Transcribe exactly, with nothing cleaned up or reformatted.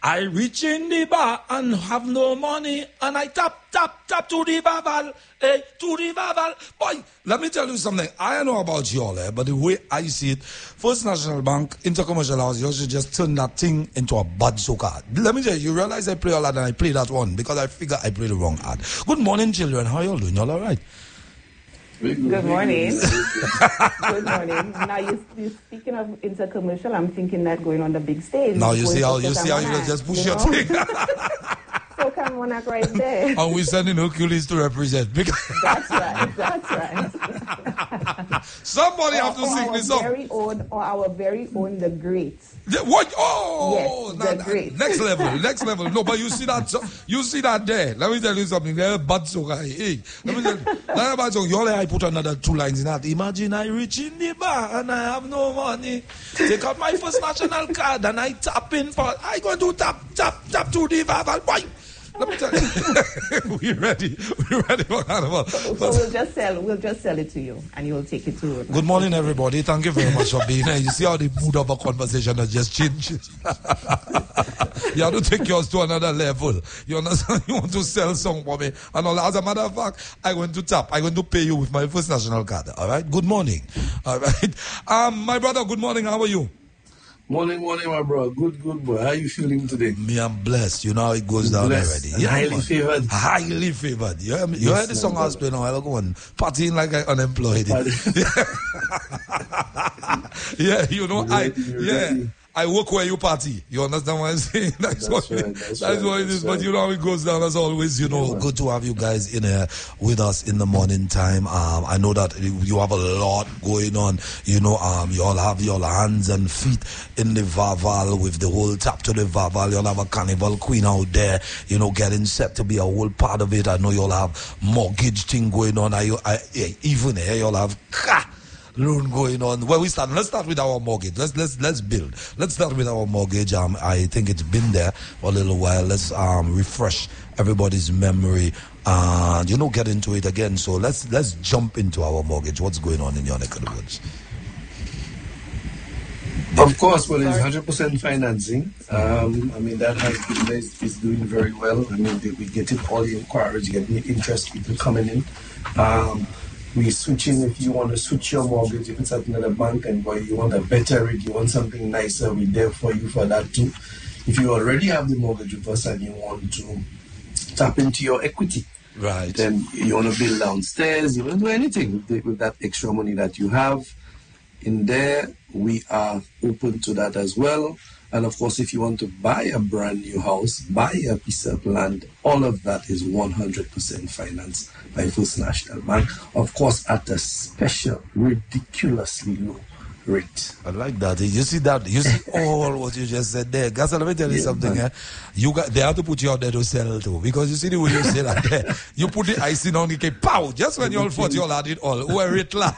I reach in the bar and have no money, and I tap, tap, tap to the vaval, hey, to the vaval. Boy, let me tell you something. I don't know about you all, eh, but the way I see it, First National Bank, Intercommercial House, you should just turn that thing into a bad soca. Let me tell you, you realize I play all that and I play that one because I figure I play the wrong ad. Good morning, children. How you all doing? Y'all all right? Good morning. Good morning. Now, you, you speaking of intercommercial, I'm thinking that going on the big stage. Now, you see how you see how you just push you your know? thing. So come on up right there. And we're sending Hercules to represent. That's right. That's right. Somebody or, have to sing this song. Very own, or our very own The Great. The, what? Oh, yes, nah, The Great. Next level, next level. No, but you see that, you see that there. Let me tell you something. They're bad soca. Hey, let me tell you. That bad song. You only I put another two lines in that. Imagine I reach in the bar and I have no money. Take out my First National card and I tap in for. I go to tap, tap, tap to the vaval. Boy. Let me tell you, we're ready. We're ready for Carnival. So, so we'll just sell. We'll just sell it to you, and you will take it to. Good morning, everybody. Thank you very much for being here. You see how the mood of a conversation has just changed. You have to take yours to another level. You understand? You want to sell something for me, and all. As a matter of fact, I'm going to tap. I'm going to pay you with my First National card. All right. Good morning. All right. Um, my brother. Good morning. How are you? Morning, morning, my bro. Good, good, boy. How are you feeling today? Me, I'm blessed. You know how it goes down blessed already. Yeah, highly man. favored. Highly favored. You heard, you yes, heard the song I was playing a while ago, and partying like I unemployed. Yeah, you know, you're I, ready, yeah. Ready. I work where you party. You understand what I'm saying? That's, that's what, right, it, that's that's right, what it that's is. right. But you know how it goes down as always. You know, yeah, good to have you guys in here with us in the morning time. Um, I know that you have a lot going on. You know, um, you all have your hands and feet in the Vaval with the whole tap to the Vaval. You all have a carnival queen out there, you know, getting set to be a whole part of it. I know you all have mortgage thing going on. I, I, even here you all have ka, loan going on. Where we start? Let's start with our mortgage. Let's let's let's build. Let's start with our mortgage. Um, I think it's been there for a little while. Let's um refresh everybody's memory and you know get into it again. So let's let's jump into our mortgage. What's going on in your neck of the woods? Of course, well, it's one hundred percent financing. Um, I mean, that has been is, is doing very well. I mean, we getting all the inquiries, getting the interest, people coming in. Um, We're switching. If you want to switch your mortgage, if it's at another bank and boy, you want a better rate, you want something nicer, we're there for you for that too. If you already have the mortgage with us and you want to tap into your equity, right? Then you want to build downstairs, you want to do anything with, the, with that extra money that you have in there, we are open to that as well. And of course, if you want to buy a brand new house, buy a piece of land, all of that is one hundred percent financed by First National Bank. Of course, at a special, ridiculously low rate. I like that. You see that? You see all what you just said there. Guys, let me tell you yeah, something. Eh? You got, they have to put you out there to sell too. Because you see the way you say that there. You put the icing on the cake, pow! Just when you all thought you all had it all. Where it la.